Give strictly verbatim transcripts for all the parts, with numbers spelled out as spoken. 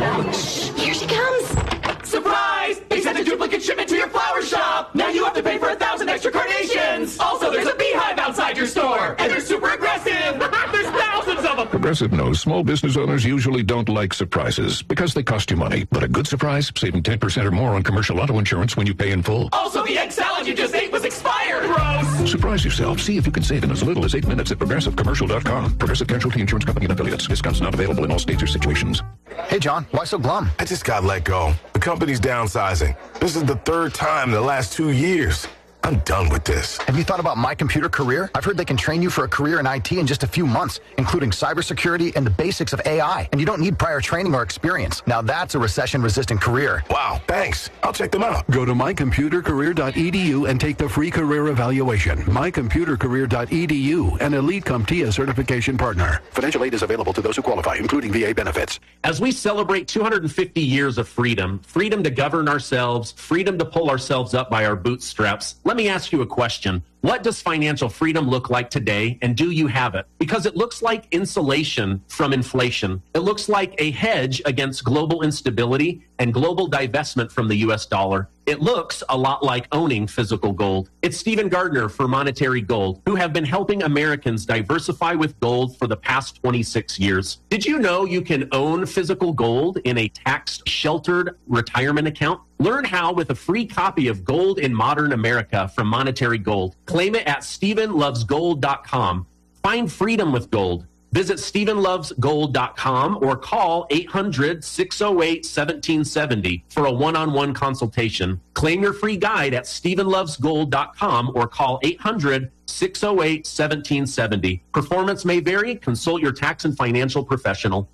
Here she comes. Surprise! They sent a duplicate shipment to your flower shop. Now you have to pay for a thousand extra carnations. Also, there's a beehive outside your store, and they're super aggressive. There's thousands of them. Progressive knows small business owners usually don't like surprises because they cost you money. But a good surprise, saving ten percent or more on commercial auto insurance when you pay in full. Also, the egg salad you just ate was expired. Gross. Surprise yourself. See if you can save in as little as eight minutes at progressive commercial dot com. Progressive Casualty Insurance Company and affiliates. Discounts not available in all states or situations. Hey, John, why so glum? I just got let go. The company's downsizing. This is the third time in the last two years. I'm done with this. Have you thought about My Computer Career? I've heard they can train you for a career in I T in just a few months, including cybersecurity and the basics of A I. And you don't need prior training or experience. Now that's a recession-resistant career. Wow, thanks. I'll check them out. Go to my computer career dot e d u and take the free career evaluation. my computer career dot e d u, an Elite CompTIA certification partner. Financial aid is available to those who qualify, including V A benefits. As we celebrate two hundred fifty years of freedom, freedom to govern ourselves, freedom to pull ourselves up by our bootstraps, let me ask you a question. What does financial freedom look like today, and do you have it? Because it looks like insulation from inflation. It looks like a hedge against global instability and global divestment from the U S dollar. It looks a lot like owning physical gold. It's Stephen Gardner for Monetary Gold, who have been helping Americans diversify with gold for the past twenty-six years. Did you know you can own physical gold in a tax-sheltered retirement account? Learn how with a free copy of Gold in Modern America from Monetary Gold. Claim it at stephen loves gold dot com. Find freedom with gold. Visit stephen loves gold dot com or call eight hundred, six oh eight, one seven seven oh for a one-on-one consultation. Claim your free guide at stephen loves gold dot com or call eight hundred, six oh eight, one seven seven oh. Performance may vary. Consult your tax and financial professional.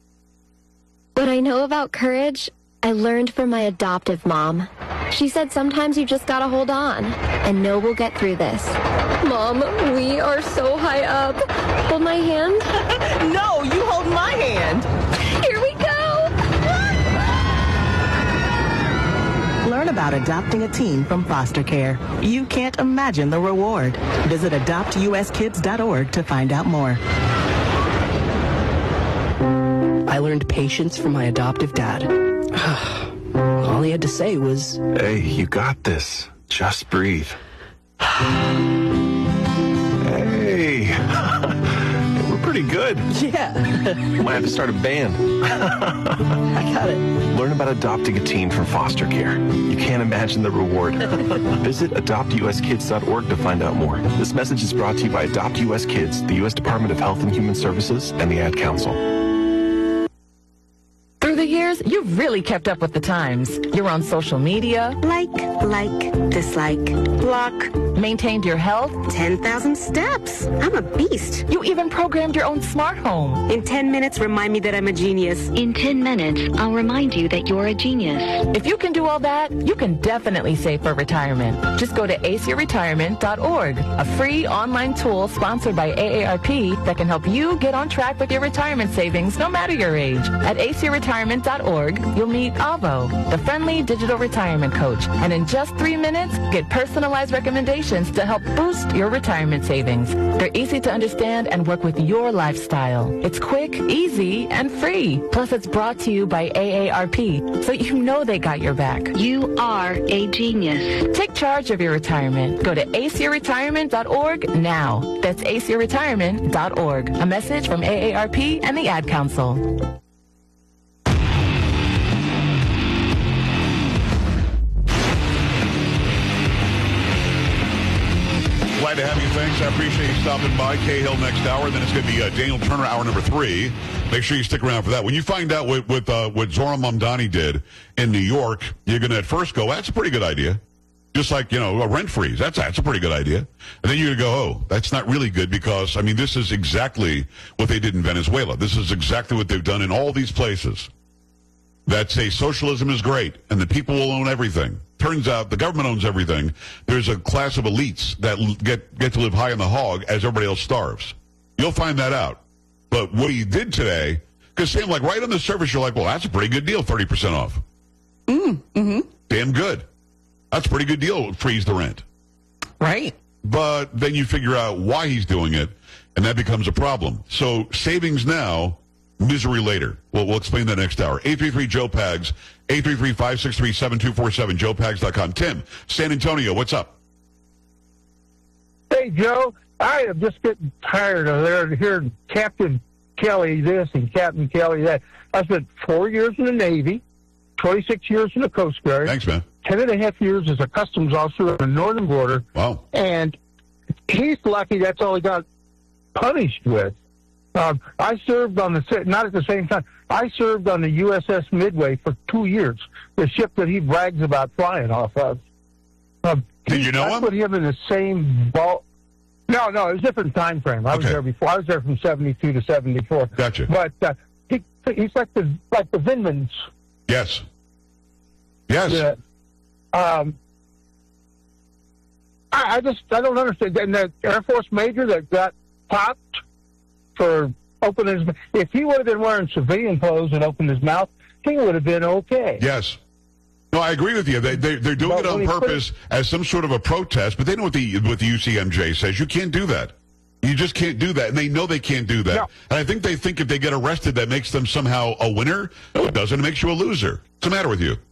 What I know about courage, I learned from my adoptive mom. She said sometimes you just gotta hold on and know we'll get through this. Mom, we are so high up. Hold my hand. No, you hold my hand. Here we go. Learn about adopting a teen from foster care. You can't imagine the reward. Visit adopt u s kids dot org to find out more. I learned patience from my adoptive dad. All he had to say was, "Hey, you got this. Just breathe." Hey, we're pretty good. Yeah. Might have to start a band. I got it. Learn about adopting a teen from foster care. You can't imagine the reward. Visit adopt u s kids dot org to find out more. This message is brought to you by Adopt U S Kids, the U S Department of Health and Human Services, and the Ad Council. Through the years, you've really kept up with the times. You're on social media. Like, like, dislike, block. Maintained your health. ten thousand steps. I'm a beast. You even programmed your own smart home. In ten minutes, remind me that I'm a genius. In ten minutes, I'll remind you that you're a genius. If you can do all that, you can definitely save for retirement. Just go to a c e retirement dot org, a free online tool sponsored by A A R P that can help you get on track with your retirement savings no matter your age. At a c e retirement dot org, you'll meet Avo, the friendly digital retirement coach. And in just three minutes, get personalized recommendations to help boost your retirement savings. They're easy to understand and work with your lifestyle. It's quick, easy, and free. Plus, it's brought to you by A A R P, so you know they got your back. You are a genius. Take charge of your retirement. Go to a c e retirement dot org now. That's a c e retirement dot org. A message from A A R P and the Ad Council. Glad to have you. Thanks. I appreciate you stopping by. Cahill next hour. Then it's going to be uh, Daniel Turner, hour number three. Make sure you stick around for that. When you find out what what, uh, what Zohran Mamdani did in New York, you're going to at first go, that's a pretty good idea. Just like, you know, a rent freeze. That's, that's a pretty good idea. And then you're going to go, oh, that's not really good because, I mean, this is exactly what they did in Venezuela. This is exactly what they've done in all these places that say socialism is great and the people will own everything. Turns out the government owns everything. There's a class of elites that get get to live high on the hog as everybody else starves. You'll find that out. But what he did today, because Sam, like right on the surface, you're like, well, that's a pretty good deal, thirty percent off. Mm, mm-hmm. Damn good. That's a pretty good deal, freeze the rent. Right. But then you figure out why he's doing it, and that becomes a problem. So savings now misery later. We'll, we'll explain that next hour. eight three three, Joe Pags, eight three three, five six three, seven two four seven, joe pags dot com. Tim, San Antonio, what's up? Hey, Joe, I am just getting tired of there hearing Captain Kelly this and Captain Kelly that. I spent four years in the Navy, twenty-six years in the Coast Guard. Thanks, man. Ten and a half years as a customs officer on the northern border. Wow. And he's lucky that's all he got punished with. Um, I served on the, not at the same time, I served on the U S S Midway for two years, the ship that he brags about flying off of. Um, Did you know I him? put him in the same ball. No, no, it was a different time frame. I was Okay. there before. I was there from seventy-two to seventy-four. Gotcha. But uh, he, he's like the like the Vindmans. Yes. Yes. Yeah. Um, I, I just I don't understand. And the Air Force major that got popped for opening his, if he would have been wearing civilian clothes and opened his mouth, he would have been okay. Yes. No, I agree with you. They, they, they're doing But it on when he put purpose as some sort of a protest, but they know what the, what the U C M J says. You can't do that. You just can't do that, and they know they can't do that. No. And I think they think if they get arrested, that makes them somehow a winner. No, it doesn't. It makes you a loser. What's the matter with you?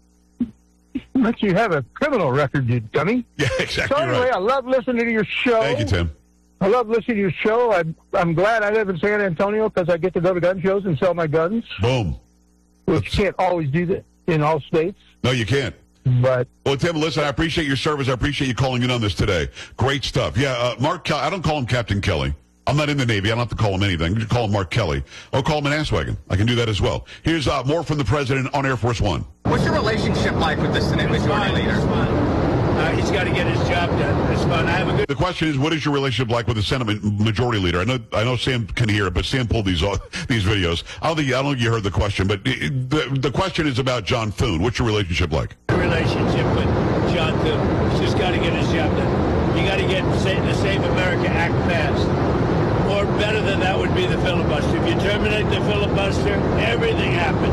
Makes you have a criminal record, you dummy. Yeah, exactly So anyway, right. I love listening to your show. Thank you, Tim. I love listening to your show. I'm, I'm glad I live in San Antonio because I get to go to gun shows and sell my guns, Boom. which you can't always do that in all states. No, you can't. But Well, Tim, listen, I appreciate your service. I appreciate you calling in on this today. Great stuff. Yeah, uh, Mark Kelly. I don't call him Captain Kelly. I'm not in the Navy. I don't have to call him anything. I just call him Mark Kelly. I'll call him an asswagon. I can do that as well. Here's uh, more from the president on Air Force One. What's your relationship like with the Senate Majority Leader? Uh, he's got to get his job done. It's fun. I have a good. The question is, what is your relationship like with the Senate Majority Leader? I know, I know, Sam can hear it, but Sam pulled these these videos. I don't think I don't think you heard the question, but the the question is about John Thune. What's your relationship like? Relationship with John Thune. He's just got to get his job done. You got to get the Save America Act passed. Or better than that would be the filibuster. If you terminate the filibuster, everything happens.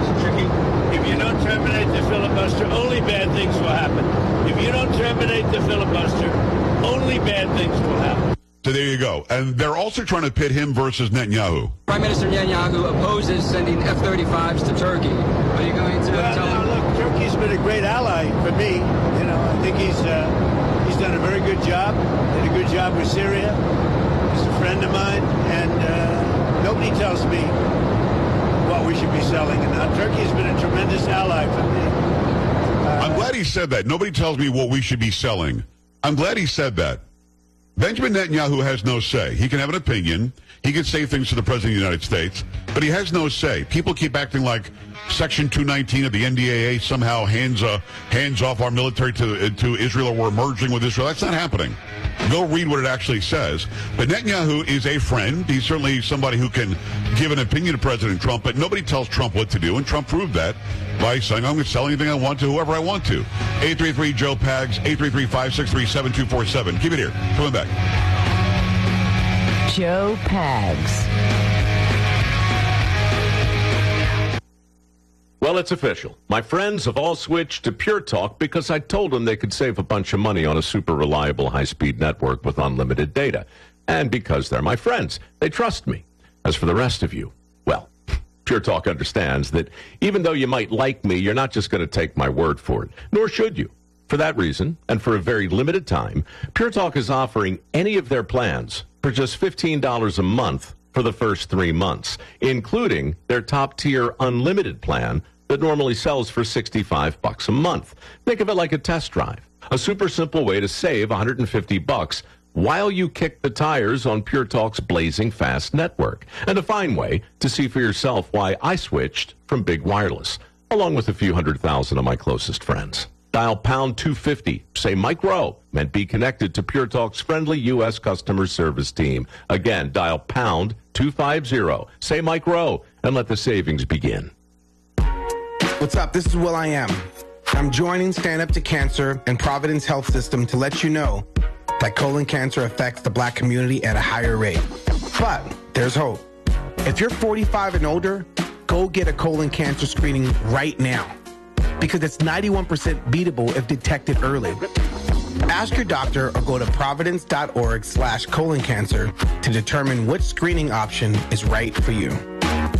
If you don't terminate the filibuster, only bad things will happen. If you don't terminate the filibuster, only bad things will happen. So there you go. And they're also trying to pit him versus Netanyahu. Prime Minister Netanyahu opposes sending F thirty-fives to Turkey. Are you going to well, tell now, him? look, Turkey's been a great ally for me. You know, I think he's uh, he's done a very good job. Did a good job with Syria. He's a friend of mine, and uh, nobody tells me what we should be selling. And now Turkey has been a tremendous ally for me. Uh, I'm glad he said that. Nobody tells me what we should be selling. I'm glad he said that. Benjamin Netanyahu has no say. He can have an opinion. He can say things to the President of the United States, but he has no say. People keep acting like Section two nineteen of the N D A A somehow hands uh, hands off our military to, to Israel, or we're merging with Israel. That's not happening. Go read what it actually says. But Netanyahu is a friend. He's certainly somebody who can give an opinion to President Trump, but nobody tells Trump what to do, and Trump proved that by saying, I'm going to sell anything I want to whoever I want to. eight three three, Joe Pags, eight three three, five six three, seven two four seven. Keep it here. Coming back. Joe Pags. Well, it's official. My friends have all switched to Pure Talk because I told them they could save a bunch of money on a super reliable high-speed network with unlimited data. And because they're my friends, they trust me. As for the rest of you, well, Pure Talk understands that even though you might like me, you're not just going to take my word for it, nor should you. For that reason, and for a very limited time, Pure Talk is offering any of their plans for just fifteen dollars a month for the first three months, including their top-tier unlimited plan that normally sells for sixty-five bucks a month. Think of it like a test drive, a super simple way to save one hundred fifty bucks while you kick the tires on Pure Talk's blazing fast network, and a fine way to see for yourself why I switched from Big Wireless, along with a few hundred thousand of my closest friends. Dial pound two fifty, say Mike Rowe, and be connected to Pure Talk's friendly U S customer service team. Again, dial pound two fifty, say Mike Rowe, and let the savings begin. What's up? This is Will I Am. I'm joining Stand Up to Cancer and Providence Health System to let you know that colon cancer affects the black community at a higher rate. But there's hope. If you're forty-five and older, go get a colon cancer screening right now, because it's ninety-one percent beatable if detected early. Ask your doctor or go to providence.org slash colon cancer to determine which screening option is right for you.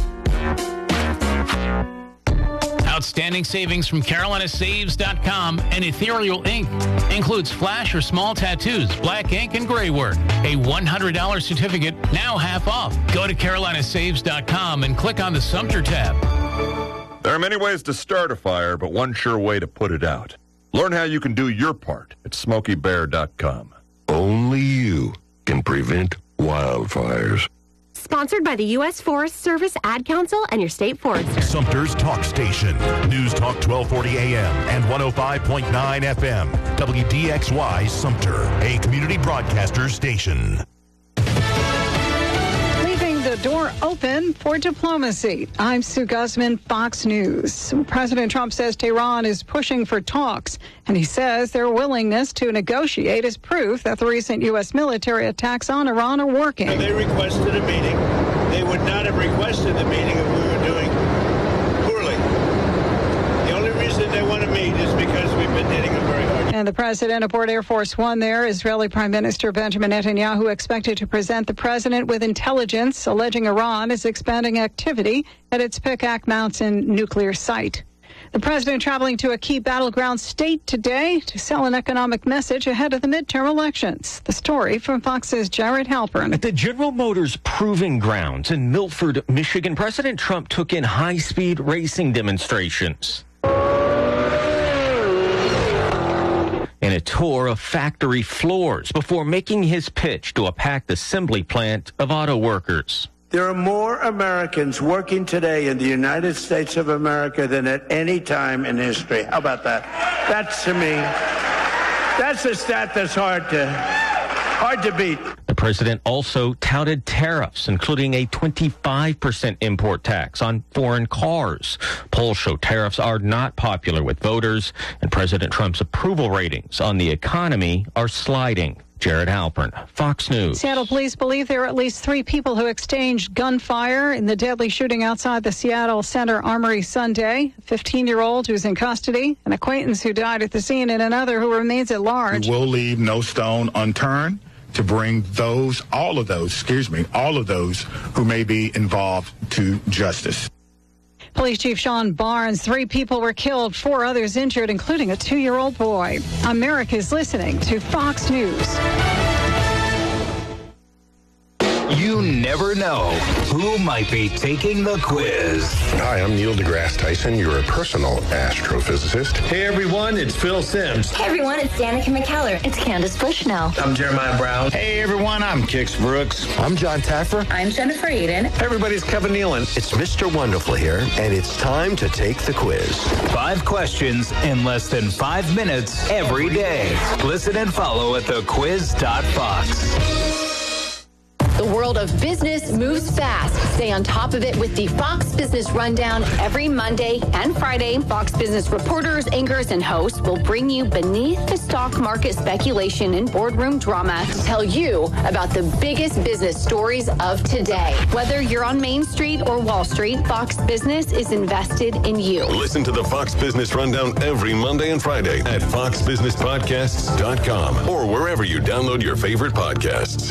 Outstanding savings from Carolina Saves dot com and Ethereal Ink. Includes flash or small tattoos, black ink, and gray work. A one hundred dollars certificate, now half off. Go to Carolina Saves dot com and click on the Sumter tab. There are many ways to start a fire, but one sure way to put it out. Learn how you can do your part at Smokey Bear dot com. Only you can prevent wildfires. Sponsored by the U S Forest Service, Ad Council, and your state forester. Sumter's Talk Station. News Talk twelve forty A M and one oh five point nine F M. W D X Y Sumter, a community broadcaster station. Leaving the door open for diplomacy. I'm Sue Guzman, Fox News. President Trump says Tehran is pushing for talks, and he says their willingness to negotiate is proof that the recent U S military attacks on Iran are working. They requested a meeting. They would not have requested the meeting if we were doing poorly. The only reason they want to meet is because we've been hitting them very hard. And the president aboard Air Force One there, Israeli Prime Minister Benjamin Netanyahu, expected to present the president with intelligence alleging Iran is expanding activity at its Pikak Mountain nuclear site. The president traveling to a key battleground state today to sell an economic message ahead of the midterm elections. The story from Fox's Jared Halpern. At the General Motors Proving Grounds in Milford, Michigan, President Trump took in high-speed racing demonstrations and a tour of factory floors before making his pitch to a packed assembly plant of auto workers. There are more Americans working today in the United States of America than at any time in history. How about that? That's, to me, that's a stat that's hard to, hard to beat. The president also touted tariffs, including a twenty-five percent import tax on foreign cars. Polls show tariffs are not popular with voters, and President Trump's approval ratings on the economy are sliding. Jared Halpern, Fox News. Seattle police believe there are at least three people who exchanged gunfire in the deadly shooting outside the Seattle Center Armory Sunday. A fifteen-year-old who's in custody, an acquaintance who died at the scene, and another who remains at large. We will leave no stone unturned to bring those, all of those, excuse me, all of those who may be involved to justice. Police Chief Sean Barnes, three people were killed, four others injured, including a two-year-old boy. America's listening to Fox News. You never know who might be taking the quiz. Hi, I'm Neil deGrasse Tyson, your personal astrophysicist. Hey everyone, it's Phil Sims. Hey everyone, it's Danica McKellar. It's Candace Bushnell. I'm Jeremiah Brown. Hey everyone, I'm Kix Brooks. I'm John Taffer. I'm Jennifer Eden. Hey everybody, it's Kevin Nealon. It's Mister Wonderful here, and it's time to take the quiz. Five questions in less than five minutes every day. Listen and follow at the quiz dot fox. The world of business moves fast. Stay on top of it with the Fox Business Rundown every Monday and Friday. Fox Business reporters, anchors, and hosts will bring you beneath the stock market speculation and boardroom drama to tell you about the biggest business stories of today. Whether you're on Main Street or Wall Street, Fox Business is invested in you. Listen to the Fox Business Rundown every Monday and Friday at fox business podcasts dot com or wherever you download your favorite podcasts.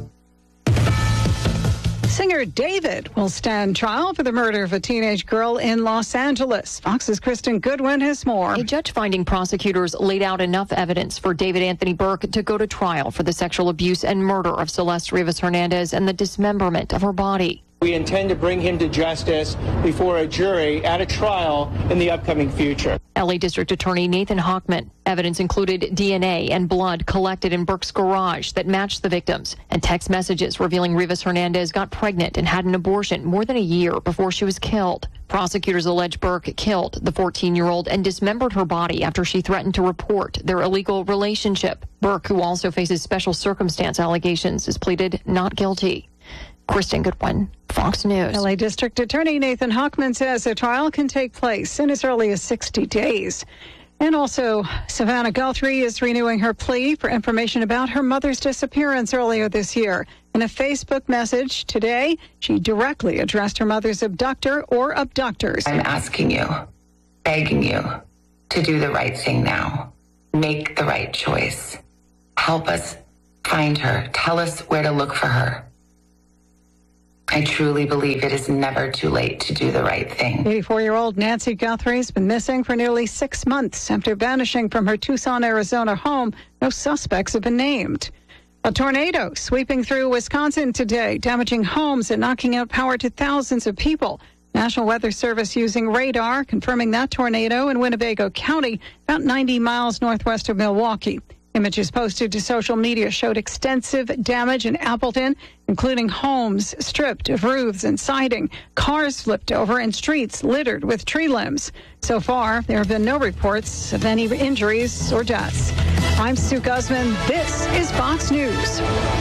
Singer David will stand trial for the murder of a teenage girl in Los Angeles. Fox's Kristen Goodwin has more. A judge finding prosecutors laid out enough evidence for David Anthony Burke to go to trial for the sexual abuse and murder of Celeste Rivas Hernandez and the dismemberment of her body. We intend to bring him to justice before a jury at a trial in the upcoming future. L A District Attorney Nathan Hochman. Evidence included D N A and blood collected in Burke's garage that matched the victims, and text messages revealing Rivas Hernandez got pregnant and had an abortion more than a year before she was killed. Prosecutors allege Burke killed the fourteen-year-old and dismembered her body after she threatened to report their illegal relationship. Burke, who also faces special circumstance allegations, is pleaded not guilty. Kristen Goodwin, Fox News. L A District Attorney Nathan Hochman says a trial can take place in as early as sixty days. And also, Savannah Guthrie is renewing her plea for information about her mother's disappearance earlier this year. In a Facebook message today, she directly addressed her mother's abductor or abductors. I'm asking you, begging you, to do the right thing now. Make the right choice. Help us find her. Tell us where to look for her. I truly believe it is never too late to do the right thing. eighty-four-year-old Nancy Guthrie has been missing for nearly six months after vanishing from her Tucson, Arizona home. No suspects have been named. A tornado sweeping through Wisconsin today, damaging homes and knocking out power to thousands of people. National Weather Service using radar, confirming that tornado in Winnebago County, about ninety miles northwest of Milwaukee. Images posted to social media showed extensive damage in Appleton, including homes stripped of roofs and siding, cars flipped over, and streets littered with tree limbs. So far, there have been no reports of any injuries or deaths. I'm Sue Guzman. This is Fox News.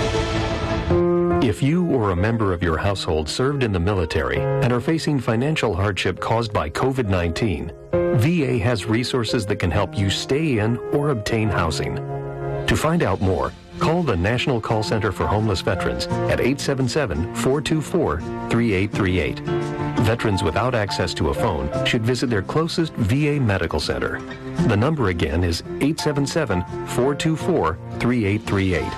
If you or a member of your household served in the military and are facing financial hardship caused by COVID nineteen, V A has resources that can help you stay in or obtain housing. To find out more, call the National Call Center for Homeless Veterans at eight seven seven, four two four, three eight three eight. Veterans without access to a phone should visit their closest V A medical center. The number again is eight seven seven, four two four, three eight three eight.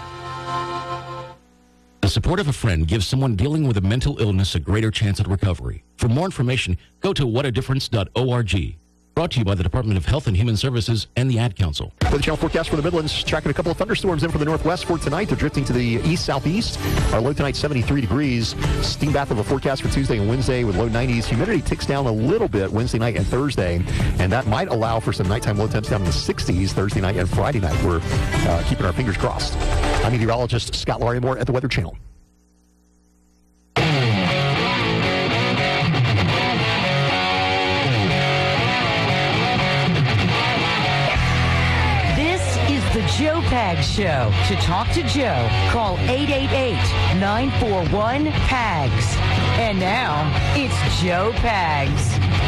The support of a friend gives someone dealing with a mental illness a greater chance at recovery. For more information, go to what a difference dot org. Brought to you by the Department of Health and Human Services and the Ad Council. For the channel forecast for the Midlands, tracking a couple of thunderstorms in from the northwest for tonight. They're drifting to the east-southeast. Our low tonight, seventy-three degrees. Steam bath of a forecast for Tuesday and Wednesday with low nineties. Humidity ticks down a little bit Wednesday night and Thursday, and that might allow for some nighttime low temps down in the sixties Thursday night and Friday night. We're uh, keeping our fingers crossed. I'm meteorologist Scott Larimore at the Weather Channel. The Joe Pags Show. To talk to Joe, call eight eight eight, nine four one, P A G S. And now, it's Joe Pags.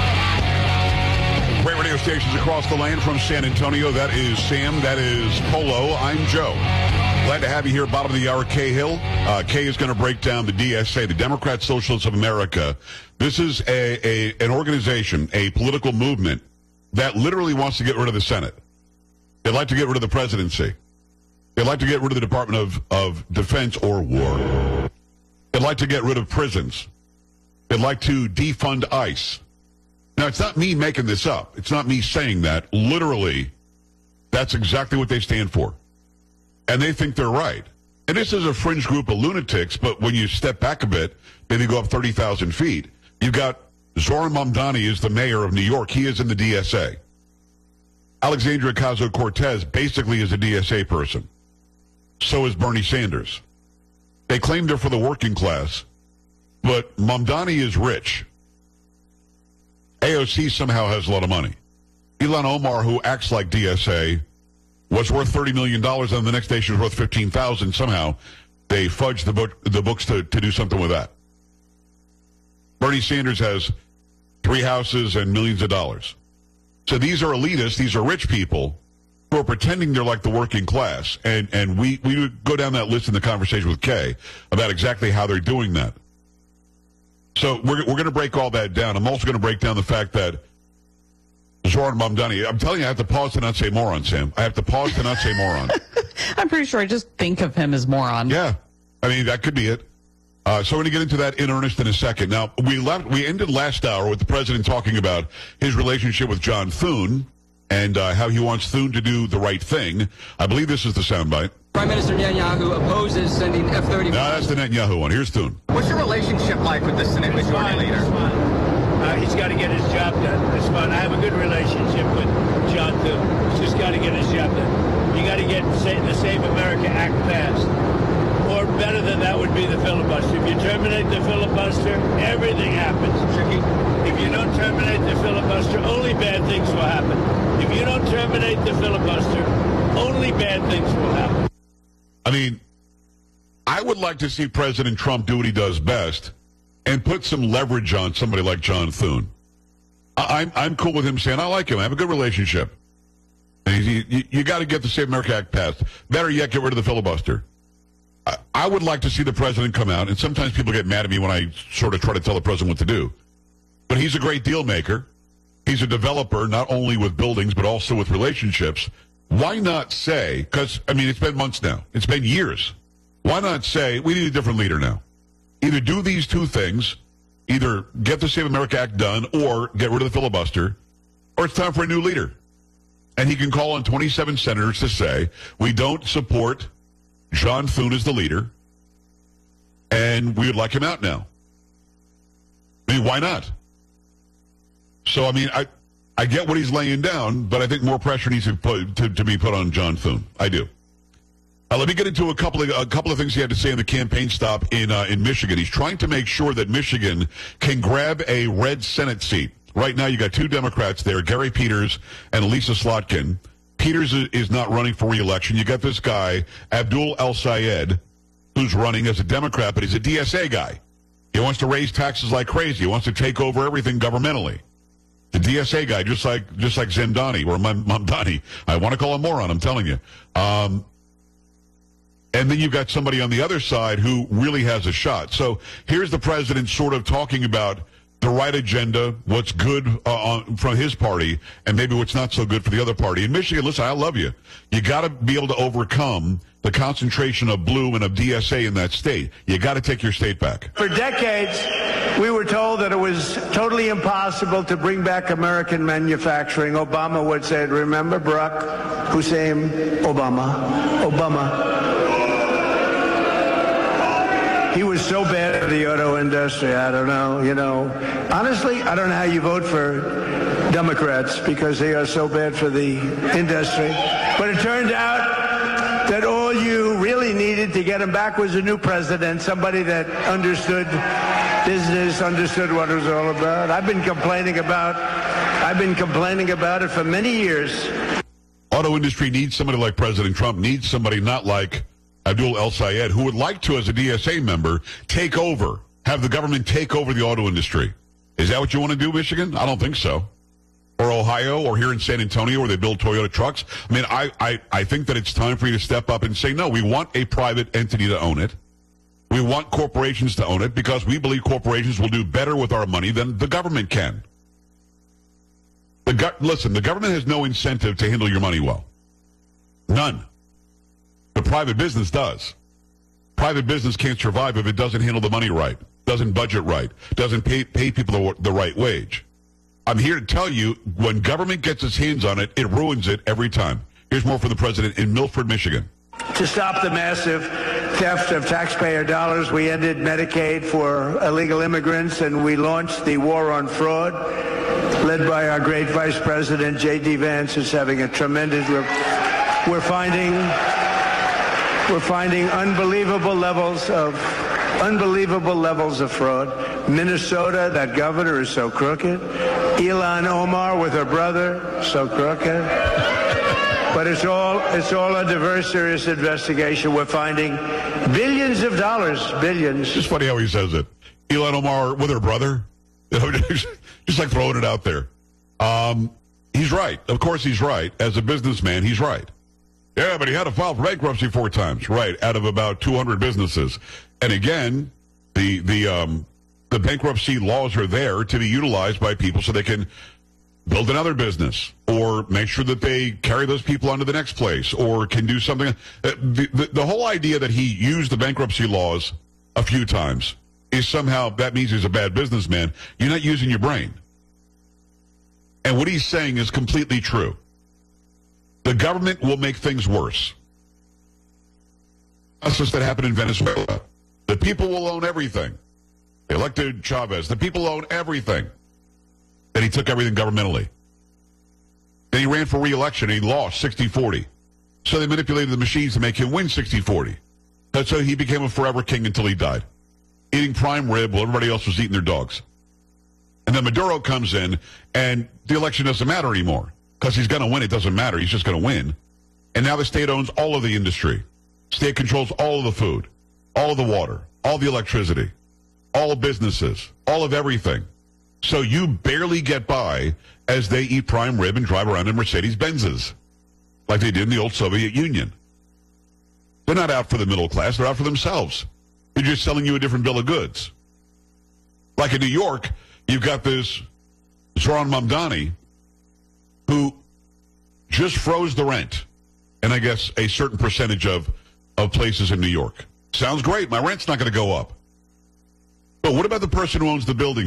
Great radio stations across the land from San Antonio. That is Sam. That is Polo. I'm Joe. Glad to have you here, bottom of the hour, Kay Hill. Uh, Kay is going to break down the D S A, the Democrat Socialists of America. This is a, a an organization, a political movement that literally wants to get rid of the Senate. They'd like to get rid of the presidency. They'd like to get rid of the Department of, of Defense or War. They'd like to get rid of prisons. They'd like to defund ICE. Now, it's not me making this up. It's not me saying that. Literally, that's exactly what they stand for. And they think they're right. And this is a fringe group of lunatics, but when you step back a bit, maybe go up thirty thousand feet, you've got Zoran Mamdani is the mayor of New York. He is in the D S A. Alexandria Ocasio-Cortez basically is a D S A person. So is Bernie Sanders. They claim they're for the working class, but Mamdani is rich. A O C somehow has a lot of money. Ilhan Omar, who acts like D S A, was worth thirty million dollars, and the next day she was worth fifteen thousand dollars. Somehow they fudged the, book, the books to, to do something with that. Bernie Sanders has three houses and millions of dollars. So these are elitists, these are rich people who are pretending they're like the working class. And and we, we would go down that list in the conversation with Kay about exactly how they're doing that. So we're, we're going to break all that down. I'm also going to break down the fact that Zoran Mamdani, I'm telling you, I have to pause to not say moron, Sam. I have to pause to not say moron. I'm pretty sure I just think of him as moron. Yeah. I mean, that could be it. Uh, so we're going to get into that in earnest in a second. Now, we left, we ended last hour with the president talking about his relationship with John Thune and uh, how he wants Thune to do the right thing. I believe this is the soundbite. Prime Minister Netanyahu opposes sending F thirty-five. No, that's the Netanyahu one. Here's Thune. What's your relationship like with the Senate It's Majority fine, Leader? it's fine. Uh, he's got to get his job done. It's fine. I have a good relationship with John Thune. He's just got to get his job done. You got to get the Save America Act passed. Or better than that would be the filibuster. If you terminate the filibuster, everything happens. If you don't terminate the filibuster, only bad things will happen. If you don't terminate the filibuster, only bad things will happen. I mean, I would like to see President Trump do what he does best and put some leverage on somebody like John Thune. I, I'm I'm cool with him saying, I like him. I have a good relationship. And he, you you got to get the Save America Act passed. Better yet, get rid of the filibuster. I would like to see the president come out, and sometimes people get mad at me when I sort of try to tell the president what to do. But he's a great deal maker. He's a developer, not only with buildings, but also with relationships. Why not say, because, I mean, it's been months now. It's been years. Why not say, we need a different leader now? Either do these two things, either get the Save America Act done or get rid of the filibuster, or it's time for a new leader. And he can call on twenty-seven senators to say, we don't support John Thune as the leader, and we would like him out now. I mean, why not? So, I mean, I I get what he's laying down, but I think more pressure needs to, put, to, to be put on John Thune. I do. Uh, let me get into a couple of a couple of things he had to say in the campaign stop in uh, in Michigan. He's trying to make sure that Michigan can grab a red Senate seat. Right now, you got two Democrats there, Gary Peters and Lisa Slotkin. Peters is not running for re-election. You got this guy, Abdul El-Sayed, who's running as a Democrat, but he's a D S A guy. He wants to raise taxes like crazy. He wants to take over everything governmentally. The D S A guy, just like just like Zemdani or Mamdani. I want to call him moron, I'm telling you. Um, and then you've got somebody on the other side who really has a shot. So here's the president sort of talking about the right agenda, what's good uh, on, from his party, and maybe what's not so good for the other party. In Michigan, listen, I love you. You got to be able to overcome the concentration of blue and of D S A in that state. You got to take your state back. For decades, we were told that it was totally impossible to bring back American manufacturing. Obama would say, remember Barack Hussein Obama? Obama. He was so bad for the auto industry, I don't know, you know. Honestly, I don't know how you vote for Democrats because they are so bad for the industry. But it turned out that all you really needed to get him back was a new president, somebody that understood business, understood what it was all about. I've been complaining about, I've been complaining about it for many years. Auto industry needs somebody like President Trump, needs somebody not like Abdul El-Sayed, who would like to, as a D S A member, take over, have the government take over the auto industry. Is that what you want to do, Michigan? I don't think so. Or Ohio, or here in San Antonio, where they build Toyota trucks. I mean, I, I, I think that it's time for you to step up and say, no, we want a private entity to own it. We want corporations to own it because we believe corporations will do better with our money than the government can. The go- Listen, the government has no incentive to handle your money well. None. The private business does. Private business can't survive if it doesn't handle the money right, doesn't budget right, doesn't pay, pay people the, the right wage. I'm here to tell you, when government gets its hands on it, it ruins it every time. Here's more from the president in Milford, Michigan. To stop the massive theft of taxpayer dollars, we ended Medicaid for illegal immigrants, and we launched the war on fraud, led by our great Vice President, J D Vance, who's having a tremendous... We're, we're finding... We're finding unbelievable levels of unbelievable levels of fraud. Minnesota, that governor is so crooked. Ilhan Omar with her brother, so crooked. But it's all it's all under very serious investigation. We're finding billions of dollars, billions. It's funny how he says it. Ilhan Omar with her brother, just like throwing it out there. Um, he's right. Of course, he's right. As a businessman, he's right. Yeah, but he had to file for bankruptcy four times, right, out of about two hundred businesses. And again, the the um, the bankruptcy laws are there to be utilized by people so they can build another business or make sure that they carry those people on to the next place or can do something. The, the, the whole idea that he used the bankruptcy laws a few times is somehow that means he's a bad businessman. You're not using your brain. And what he's saying is completely true. The government will make things worse. That's just that happened in Venezuela. The people will own everything. They elected Chavez. The people own everything. Then he took everything governmentally. Then he ran for re-election and he lost sixty forty. So they manipulated the machines to make him win sixty forty. That's how he became a forever king until he died. Eating prime rib while everybody else was eating their dogs. And then Maduro comes in and the election doesn't matter anymore. Because he's going to win, it doesn't matter. He's just going to win. And now the state owns all of the industry. State controls all of the food, all of the water, all the electricity, all businesses, all of everything. So you barely get by as they eat prime rib and drive around in Mercedes-Benzes, like they did in the old Soviet Union. They're not out for the middle class. They're out for themselves. They're just selling you a different bill of goods. Like in New York, you've got this Zohran Mamdani, who just froze the rent, and I guess a certain percentage of, of places in New York. Sounds great. My rent's not going to go up. But what about the person who owns the building?